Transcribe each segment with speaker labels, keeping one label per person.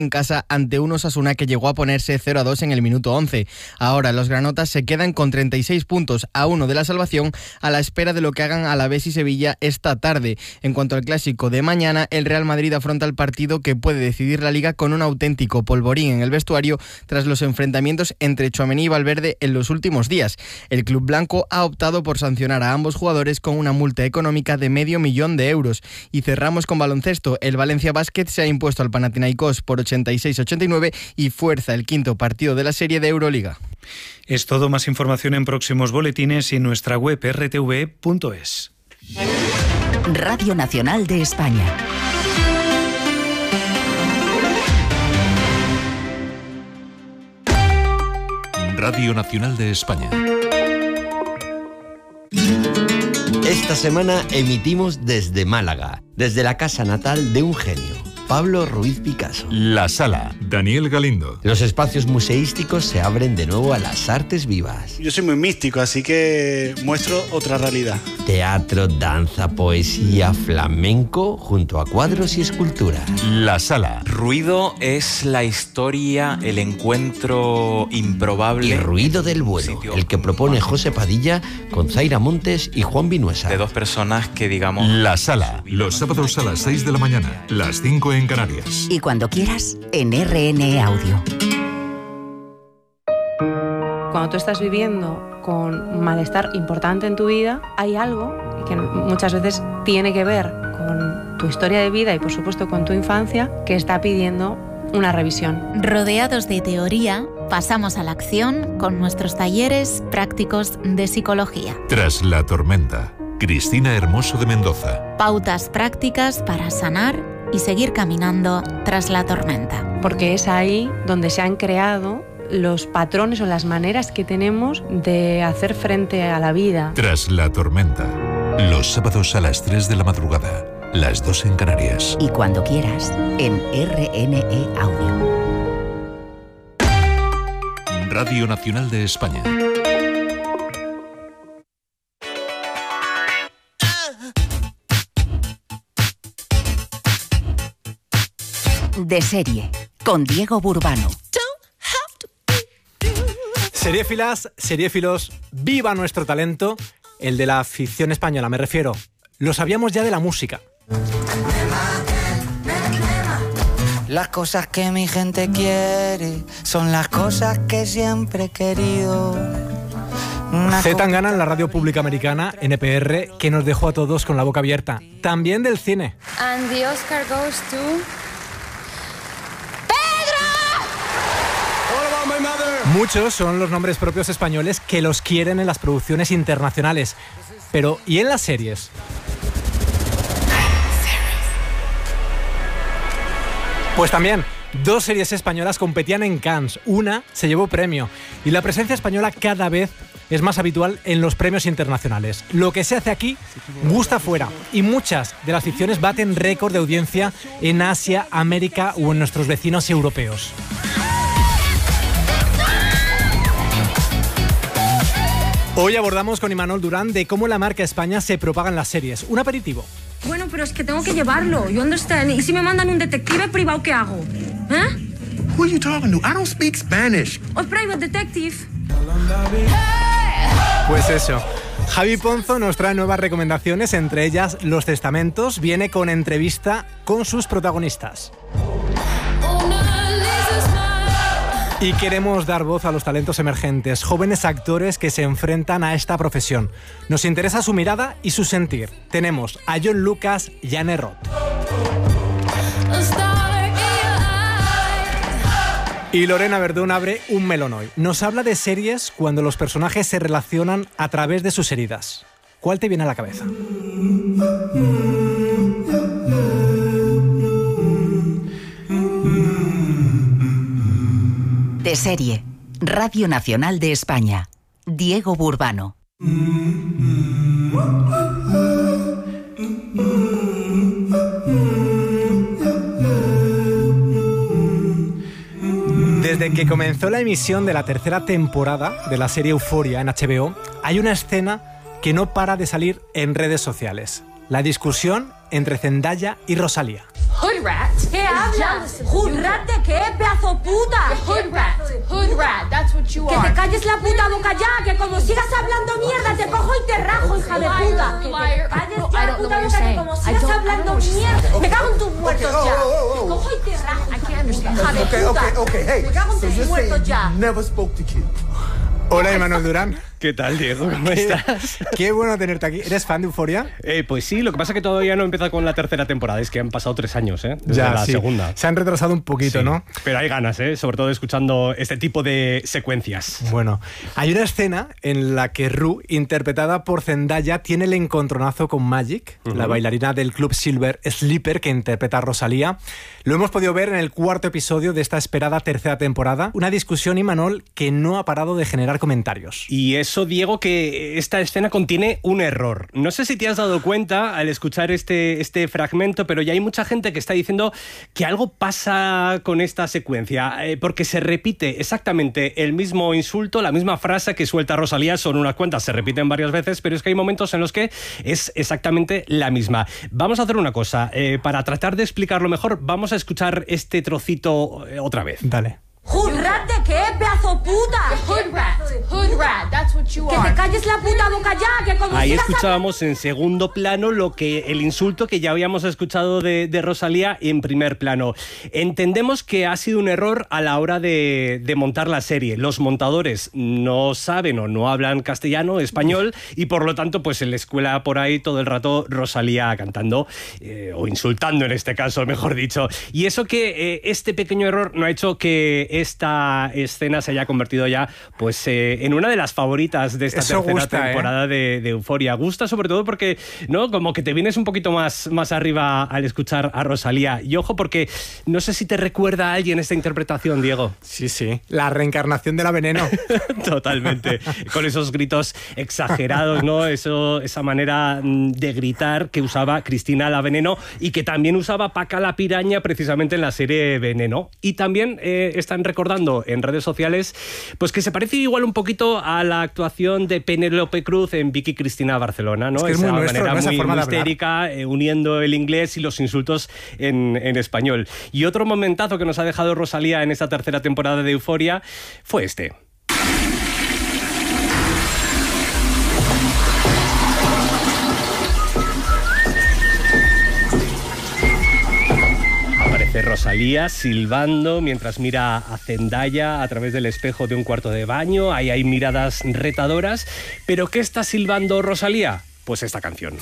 Speaker 1: en casa ante un Osasuna que llegó a ponerse 0-2 en el minuto 11. Ahora los granotas se quedan con 36 puntos a 1 de la salvación, a la espera de lo que hagan Alavés y Sevilla esta tarde. En cuanto al clásico de mañana, el Real Madrid afronta el partido que puede decidir la Liga con un auténtico polvorín en el vestuario tras los enfrentamientos entre Tchouaméni y Valverde en los últimos días. El club blanco ha optado por sancionar a ambos jugadores con una multa económica de €500.000. Y cerramos con baloncesto. El Valencia Basket se ha impuesto al Panathinaikos por 86-89 y fuerza el quinto partido de la serie de Euroliga.
Speaker 2: Es todo. Más información en próximos boletines y en nuestra web rtv.es.
Speaker 3: Radio Nacional de España.
Speaker 4: Radio Nacional de España.
Speaker 5: Esta semana emitimos desde Málaga, desde la casa natal de un genio, Pablo Ruiz Picasso.
Speaker 4: La Sala, Daniel Galindo.
Speaker 5: Los espacios museísticos se abren de nuevo a las artes vivas.
Speaker 6: Yo soy muy místico, así que muestro otra realidad.
Speaker 5: Teatro, danza, poesía, flamenco, junto a cuadros y esculturas.
Speaker 4: La Sala.
Speaker 7: Ruido es la historia, el encuentro improbable.
Speaker 5: Y Ruido del Vuelo, el que propone José Padilla con Zaira Montes y Juan Vinuesa.
Speaker 7: De dos personas que, digamos...
Speaker 4: La Sala, los sábados a las 6 de la mañana, las 5 en Canarias.
Speaker 3: Y cuando quieras, en RN Audio.
Speaker 8: Cuando tú estás viviendo con malestar importante en tu vida, hay algo que muchas veces tiene que ver con tu historia de vida y, por supuesto, con tu infancia, que está pidiendo una revisión.
Speaker 9: Rodeados de teoría, pasamos a la acción con nuestros talleres prácticos de psicología.
Speaker 4: Tras la tormenta, Cristina Hermoso de Mendoza.
Speaker 9: Pautas prácticas para sanar y seguir caminando tras la tormenta.
Speaker 8: Porque es ahí donde se han creado los patrones o las maneras que tenemos de hacer frente a la vida.
Speaker 4: Tras la tormenta, los sábados a las 3 de la madrugada, las 2 en Canarias.
Speaker 3: Y cuando quieras, en RNE Audio.
Speaker 4: Radio Nacional de España.
Speaker 3: De serie, con Diego Burbano.
Speaker 10: Seriéfilas, seriéfilos, viva nuestro talento, el de la ficción española, me refiero. Lo sabíamos ya de la música.
Speaker 11: Las cosas que mi gente quiere son las cosas que siempre he querido.
Speaker 10: Zetangana en la radio pública americana, NPR, que nos dejó a todos con la boca abierta. También del cine.
Speaker 12: And the Oscar goes to...
Speaker 10: Muchos son los nombres propios españoles que los quieren en las producciones internacionales. Pero, ¿y en las series? Pues también, 2 series españolas competían en Cannes. Una se llevó premio. Y la presencia española cada vez es más habitual en los premios internacionales. Lo que se hace aquí gusta fuera. Y muchas de las ficciones baten récord de audiencia en Asia, América o en nuestros vecinos europeos. Hoy abordamos con Imanol Durán de cómo la marca España se propaga en las series. Un aperitivo.
Speaker 13: Bueno, pero es que tengo que llevarlo. You understand? ¿Y si me mandan un detective privado, qué hago? ¿Eh?
Speaker 14: Who are you talking to? I don't speak Spanish.
Speaker 13: A private detective.
Speaker 10: Pues eso. Javi Ponzo nos trae nuevas recomendaciones, entre ellas Los Testamentos. Viene con entrevista con sus protagonistas. Y queremos dar voz a los talentos emergentes, jóvenes actores que se enfrentan a esta profesión. Nos interesa su mirada y su sentir. Tenemos a John Lucas y Anne Roth. Y Lorena Verdún abre un melón hoy. Nos habla de series cuando los personajes se relacionan a través de sus heridas. ¿Cuál te viene a la cabeza?
Speaker 3: De serie, Radio Nacional de España. Diego Burbano.
Speaker 10: Desde que comenzó la emisión de la tercera temporada de la serie Euphoria en HBO, hay una escena que no para de salir en redes sociales. La discusión entre Zendaya y Rosalía.
Speaker 13: Hood rat. ¿Qué hablas? ¿Hood rat de qué, pedazo puta? Hood rat. Hood rat, that's what you are. Que te calles la puta boca ya, que como sigas hablando mierda te cojo y te rajo, hija de puta. Que te calles ya la puta boca, que como sigas hablando mierda. Me cago en tus muertos ya. Te cojo y te rajo. Hija de puta.
Speaker 14: Hey.
Speaker 13: Me cago en tus muertos ya.
Speaker 14: Never spoke to kids.
Speaker 10: Hola, Imanol Durán.
Speaker 15: ¿Qué tal, Diego? ¿Cómo estás?
Speaker 10: Qué bueno tenerte aquí. ¿Eres fan de Euphoria?
Speaker 15: Pues sí, lo que pasa es que todavía no he empezado con la tercera temporada. Es que han pasado 3 años, desde
Speaker 10: ya,
Speaker 15: la
Speaker 10: sí.
Speaker 15: segunda.
Speaker 10: Se han retrasado un poquito,
Speaker 15: sí,
Speaker 10: ¿no?
Speaker 15: Pero hay ganas, sobre todo escuchando este tipo de secuencias.
Speaker 10: Bueno, hay una escena en la que Rue, interpretada por Zendaya, tiene el encontronazo con Magic, la bailarina del club Silver Sleeper que interpreta a Rosalía. Lo hemos podido ver en el 4º episodio de esta esperada tercera temporada. Una discusión, Imanol, que no ha parado de generar comentarios.
Speaker 15: Y eso, Diego, que esta escena contiene un error. No sé si te has dado cuenta al escuchar este fragmento, pero ya hay mucha gente que está diciendo que algo pasa con esta secuencia, porque se repite exactamente el mismo insulto, la misma frase que suelta Rosalía, son unas cuantas, se repiten varias veces, pero es que hay momentos en los que es exactamente la misma. Vamos a hacer una cosa, para tratar de explicarlo mejor, vamos a escuchar este trocito otra vez.
Speaker 10: Dale.
Speaker 13: ¿Hood rat de qué, pedazo puta? Hood rat. Hood rat, that's what you are. Que te calles la puta boca ya, que como
Speaker 15: ahí
Speaker 13: sigas
Speaker 15: escuchábamos en segundo plano el insulto que ya habíamos escuchado de Rosalía en primer plano. Entendemos que ha sido un error a la hora de montar la serie. Los montadores no saben o no hablan castellano, español, y por lo tanto pues en la escuela por ahí todo el rato Rosalía cantando, o insultando en este caso, mejor dicho. Y eso que este pequeño error no ha hecho que esta escena se haya convertido ya pues en una de las favoritas de esta tercera temporada de Euphoria. Gusta sobre todo porque, ¿no?, como que te vienes un poquito más arriba al escuchar a Rosalía. Y ojo, porque no sé si te recuerda a alguien esta interpretación, Diego.
Speaker 10: Sí, sí. La reencarnación de la Veneno.
Speaker 15: Totalmente. Con esos gritos exagerados, ¿no? Esa manera de gritar que usaba Cristina la Veneno y que también usaba Paca la Piraña precisamente en la serie Veneno. Y también están recordando en redes sociales pues que se parece igual un poquito a la actuación de Penélope Cruz en Vicky Cristina Barcelona, ¿no?
Speaker 10: Es que es muy nuestro,
Speaker 15: manera
Speaker 10: esa forma
Speaker 15: muy
Speaker 10: de hablar.
Speaker 15: histérica, uniendo el inglés y los insultos en español. Y otro momentazo que nos ha dejado Rosalía en esta tercera temporada de Euphoria fue este. De Rosalía silbando mientras mira a Zendaya a través del espejo de un cuarto de baño. Ahí hay miradas retadoras. ¿Pero qué está silbando Rosalía? Pues esta canción.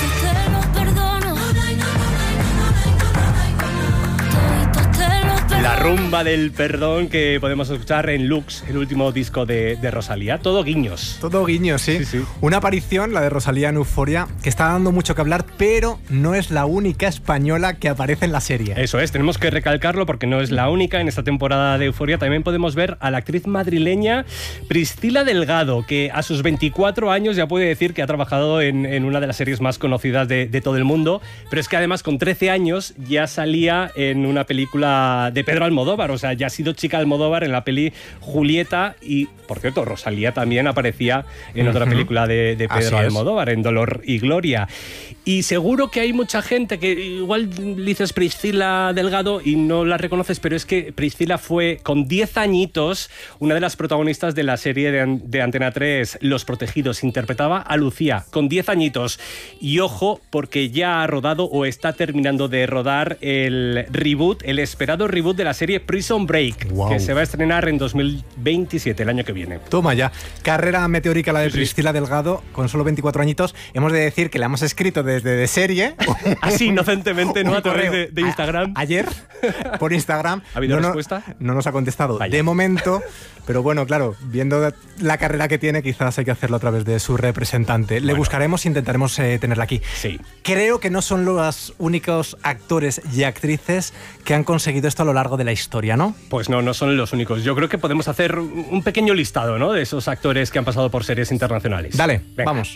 Speaker 15: La rumba del perdón que podemos escuchar en Lux, el último disco de Rosalía. Todo guiños.
Speaker 10: Todo guiños, sí.
Speaker 15: Sí.
Speaker 10: Una aparición, la de Rosalía en Euphoria, que está dando mucho que hablar, pero no es la única española que aparece en la serie.
Speaker 15: Eso es, tenemos que recalcarlo porque no es la única. En esta temporada de Euphoria también podemos ver a la actriz madrileña Priscila Delgado, que a sus 24 años ya puede decir que ha trabajado en una de las series más conocidas de todo el mundo, pero es que además con 13 años ya salía en una película de Pedro Almodóvar, o sea, ya ha sido chica Almodóvar en la peli Julieta y, por cierto, Rosalía también aparecía en otra película de Pedro Almodóvar, en Dolor y Gloria. Y seguro que hay mucha gente que igual dices Priscila Delgado y no la reconoces, pero es que Priscila fue con 10 añitos una de las protagonistas de la serie de Antena 3 Los Protegidos. Interpretaba a Lucía con 10 añitos. Y ojo, porque ya ha rodado o está terminando de rodar el reboot, el esperado reboot de la serie Prison Break, que se va a estrenar en 2027, el año que viene.
Speaker 10: Toma ya. Carrera meteórica la de Priscila Delgado, con solo 24 añitos. Hemos de decir que la hemos escrito desde de serie.
Speaker 15: Así inocentemente, ¿no? A través de Instagram.
Speaker 10: Ayer, por Instagram.
Speaker 15: ¿Ha habido respuesta?
Speaker 10: No nos ha contestado.
Speaker 15: Vaya.
Speaker 10: De momento, pero bueno, claro, viendo la carrera que tiene, quizás hay que hacerlo a través de su representante. Le buscaremos e intentaremos tenerla aquí.
Speaker 15: Sí.
Speaker 10: Creo que no son los únicos actores y actrices que han conseguido esto a lo largo de la historia, ¿no?
Speaker 15: Pues no son los únicos. Yo creo que podemos hacer un pequeño listado, ¿no?, de esos actores que han pasado por series internacionales.
Speaker 10: Dale,
Speaker 15: venga.
Speaker 10: Vamos.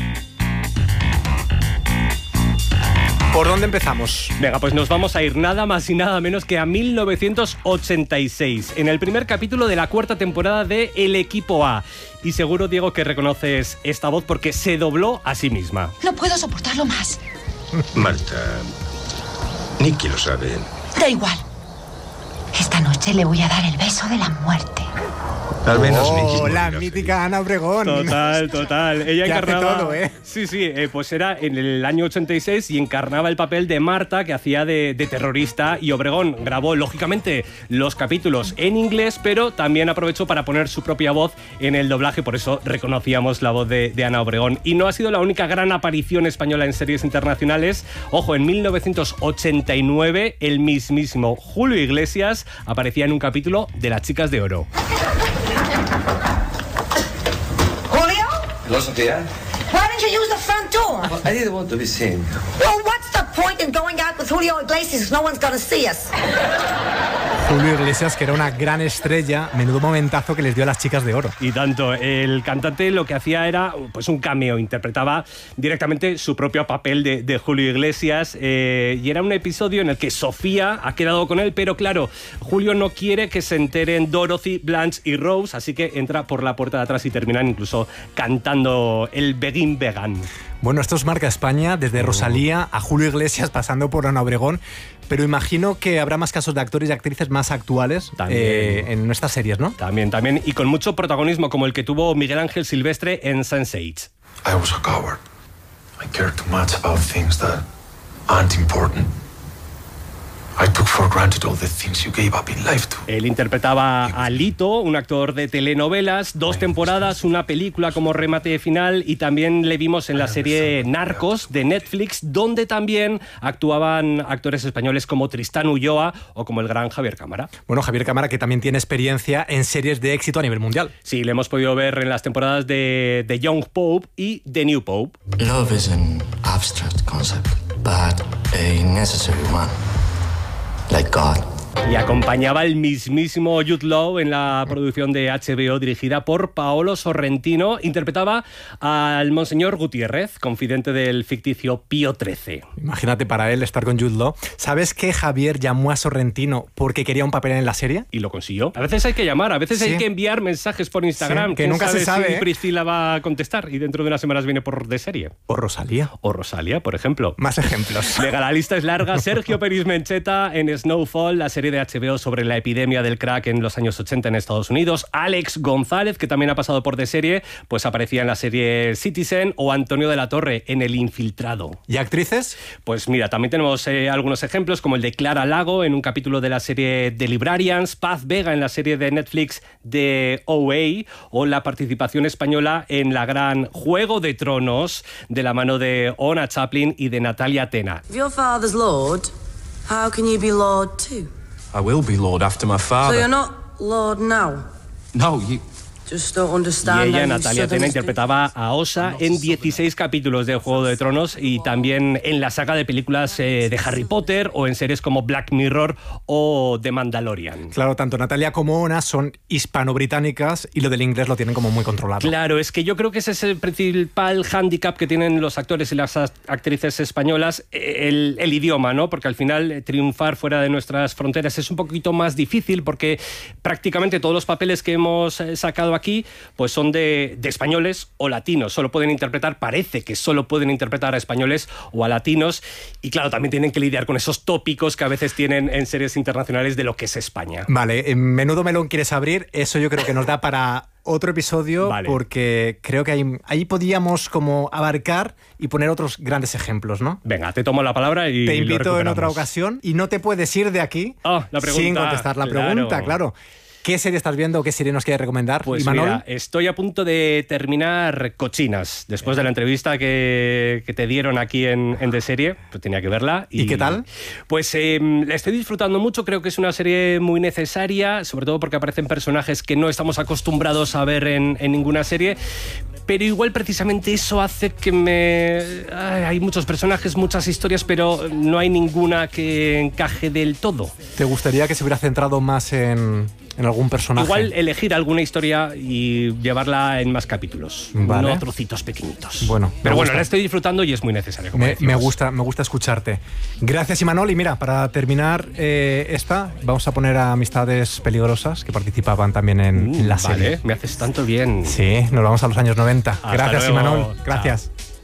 Speaker 10: ¿Por dónde empezamos?
Speaker 15: Venga, pues nos vamos a ir nada más y nada menos que a 1986, en el primer capítulo de la 4ª temporada de El Equipo A. Y seguro, Diego, que reconoces esta voz porque se dobló a sí misma.
Speaker 16: No puedo soportarlo más.
Speaker 17: Marta,
Speaker 16: Nicky lo sabe.
Speaker 17: Da igual. Esta noche le voy a dar el beso de la muerte.
Speaker 16: Al menos Nicky.
Speaker 10: La mítica Ana Obregón.
Speaker 15: Total. Ella
Speaker 10: que
Speaker 15: encarnaba
Speaker 10: hace todo, ¿eh?
Speaker 15: Sí, pues era en el año 86 y encarnaba el papel de Marta, que hacía de terrorista, y Obregón grabó, lógicamente, los capítulos en inglés, pero también aprovechó para poner su propia voz en el doblaje, por eso reconocíamos la voz de Ana Obregón. Y no ha sido la única gran aparición española en series internacionales. Ojo, en 1989 el mismísimo Julio Iglesias aparecía en un capítulo de Las Chicas de Oro.
Speaker 17: Julio?
Speaker 16: Hello, Sofía.
Speaker 17: Why didn't you use the front door?
Speaker 16: I didn't want to be seen.
Speaker 17: Well, what's the point in going out with Julio Iglesias if no one's gonna see us?
Speaker 10: Julio Iglesias, que era una gran estrella, menudo momentazo que les dio a Las Chicas de Oro.
Speaker 15: Y tanto, el cantante lo que hacía era pues un cameo, interpretaba directamente su propio papel de Julio Iglesias, y era un episodio en el que Sofía ha quedado con él, pero claro, Julio no quiere que se enteren Dorothy, Blanche y Rose, así que entra por la puerta de atrás y terminan incluso cantando el Begin Vegan.
Speaker 10: Bueno, esto es Marca España, desde Rosalía a Julio Iglesias, pasando por Ana Obregón, pero imagino que habrá más casos de actores y actrices más actuales en nuestras series, ¿no?
Speaker 15: También, y con mucho protagonismo, como el que tuvo Miguel Ángel Silvestre en Sense8.
Speaker 18: I was a coward. I cared too much about things that aren't important. I took for granted all the things you gave up in life to.
Speaker 15: Él interpretaba a Lito, un actor de telenovelas, 2 temporadas, una película como remate final, y también le vimos en la serie Narcos de Netflix, donde también actuaban actores españoles como Tristán Ulloa o como el gran Javier Cámara.
Speaker 10: Bueno, Javier Cámara, que también tiene experiencia en series de éxito a nivel mundial.
Speaker 15: Sí, le hemos podido ver en las temporadas de The Young Pope y The New Pope.
Speaker 19: Love is an abstract concept, but a necessary one. Like God.
Speaker 15: Y acompañaba el mismísimo Jude Law en la producción de HBO dirigida por Paolo Sorrentino. Interpretaba al Monseñor Gutiérrez, confidente del ficticio Pío XIII.
Speaker 10: Imagínate para él estar con Jude Law. ¿Sabes que Javier llamó a Sorrentino porque quería un papel en la serie?
Speaker 15: Y lo consiguió. A veces hay que llamar, a veces hay que enviar mensajes por Instagram.
Speaker 10: Sí, que nunca se sabe.
Speaker 15: Si Priscila va a contestar y dentro de unas semanas viene por de serie.
Speaker 10: O Rosalía.
Speaker 15: O Rosalía, por ejemplo.
Speaker 10: Más ejemplos.
Speaker 15: Venga, la lista es larga. Sergio Peris Mencheta en Snowfall, la serie de HBO sobre la epidemia del crack en los años 80 en Estados Unidos. Alex González, que también ha pasado por de serie, pues aparecía en la serie Citizen, o Antonio de la Torre en El Infiltrado.
Speaker 10: ¿Y actrices?
Speaker 15: Pues mira, también tenemos algunos ejemplos, como el de Clara Lago en un capítulo de la serie The Librarians, Paz Vega en la serie de Netflix de OA, o la participación española en la gran Juego de Tronos de la mano de Ona Chaplin y de Natalia Tena.
Speaker 20: If your father's Lord, how can you be Lord too?
Speaker 19: I will be Lord after my father.
Speaker 20: So you're not Lord now?
Speaker 19: No, you...
Speaker 20: Just don't understand.
Speaker 15: Y ella, Natalia Tena, interpretaba a Osa en 16 capítulos de Juego de Tronos y también en la saga de películas de Harry Potter, o en series como Black Mirror o The Mandalorian.
Speaker 10: Claro, tanto Natalia como Ona son hispano-británicas y lo del inglés lo tienen como muy controlado.
Speaker 15: Claro, es que yo creo que ese es el principal hándicap que tienen los actores y las actrices españolas, el idioma, ¿no? Porque al final triunfar fuera de nuestras fronteras es un poquito más difícil, porque prácticamente todos los papeles que hemos sacado aquí pues son de españoles o latinos. Parece que solo pueden interpretar a españoles o a latinos, y claro, también tienen que lidiar con esos tópicos que a veces tienen en series internacionales de lo que es España.
Speaker 10: Vale, menudo melón quieres abrir, eso yo creo que nos da para otro episodio, vale. Porque creo que ahí podíamos como abarcar y poner otros grandes ejemplos, ¿no?
Speaker 15: Venga, te tomo la palabra y
Speaker 10: te invito
Speaker 15: lo recuperamos
Speaker 10: en otra ocasión, y no te puedes ir de aquí sin contestar la pregunta, claro. ¿Qué serie estás viendo o qué serie nos quieres recomendar?
Speaker 15: Pues
Speaker 10: Imanol,
Speaker 15: mira, estoy a punto de terminar Cochinas. Después de la entrevista que te dieron aquí en De Serie, pues tenía que verla.
Speaker 10: ¿Y qué tal?
Speaker 15: Pues la estoy disfrutando mucho. Creo que es una serie muy necesaria, sobre todo porque aparecen personajes que no estamos acostumbrados a ver en ninguna serie. Pero igual precisamente eso hace que hay muchos personajes, muchas historias, pero no hay ninguna que encaje del todo.
Speaker 10: ¿Te gustaría que se hubiera centrado más en algún personaje?
Speaker 15: Igual elegir alguna historia y llevarla en más capítulos, vale. No trocitos pequeñitos.
Speaker 10: Bueno,
Speaker 15: pero bueno, la estoy disfrutando y es muy necesaria.
Speaker 10: Me gusta escucharte. Gracias, Imanol. Y mira, para terminar vamos a poner a Amistades Peligrosas, que participaban también en la serie.
Speaker 15: Vale, me haces tanto bien.
Speaker 10: Sí, nos vamos a los años 90.
Speaker 15: Hasta
Speaker 10: Gracias,
Speaker 15: luego.
Speaker 10: Imanol. Gracias.
Speaker 15: Chao.